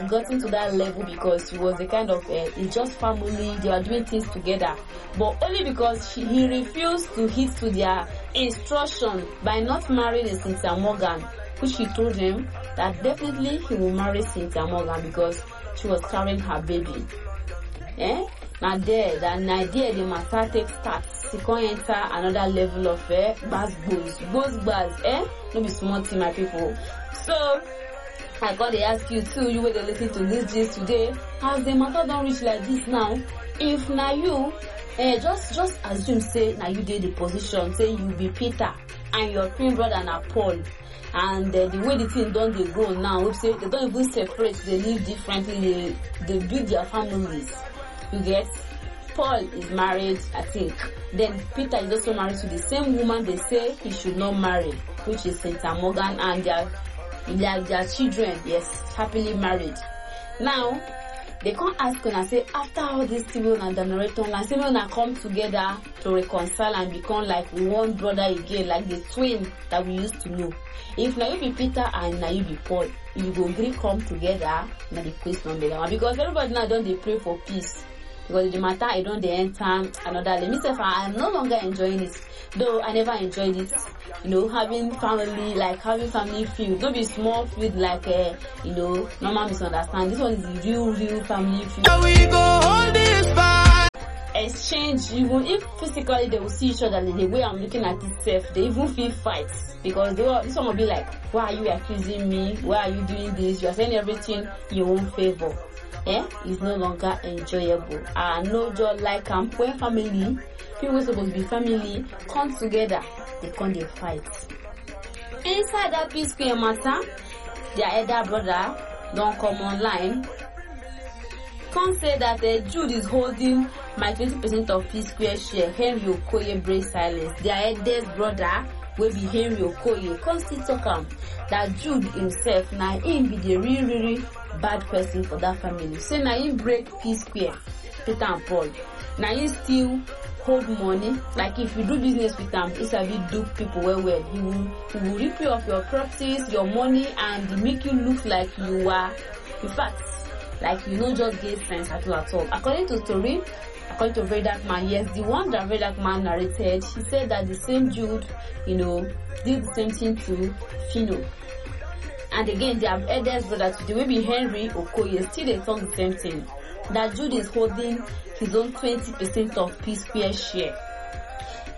have gotten to that level because she was a kind of it's just family. They were doing things together, but only because he refused to heed to their instruction by not marrying Cynthia Morgan, which he told him that definitely he will marry Cynthia Morgan because she was carrying her baby. Now there, the matter takes starts. She can enter another level of buzz, no be small thing, my people. So I gotta ask you too, you will listen to this gist today. Has the matter don't reach like this now? If now you just assume say now you did the position, say you be Peter and your twin brother na Paul. And the way the thing don't they go now, say they don't even separate, they live differently, they build their families. You get? Paul is married, I think. Then Peter is also married to the same woman they say he should not marry, which is Cynthia Morgan, and their children, yes, happily married. Now, they can't ask and say, after all this Timon and the narrator, and Simon come together to reconcile and become like one brother again, like the twin that we used to know. If now you be Peter and now you be Paul, you go agree come together, now the question number, because everybody now don't they pray for peace. Because the matter I don't they enter another. Let me say I'm no longer enjoying it. Though I never enjoyed it. Having family feud. Don't be small feud like normal misunderstanding. This one is the real family feud. We go hold this back. Exchange, even if physically they will see each other, the way I'm looking at itself, they even feel fights. Because this one will be like, why are you accusing me? Why are you doing this? You are saying everything in your own favor. Is no longer enjoyable. No joy like when family, people supposed to be family, come together, they can't fight. Inside that P Square matter, their elder brother don't come online. Can't say that Jude is holding my 20% of P Square share. Henry Okoye breaks silence. Their eldest brother will be Henry Okoye. Can't still talk that Jude himself now him be the really bad person for that family. So now he break P Square, Peter and Paul. Now he still hold money. Like if you do business with them, it's a bit do people well. He will rip you off your properties, your money, and make you look like you are, in fact, like you don't just get sense at all. According to story, according to Very Dark Man, yes, the one that Very Dark Man narrated, he said that the same Jude, did the same thing to Phino. And again, their eldest brother today will be Henry Okoye. Still they talk the same thing. That Jude is holding his own 20% of P Square share.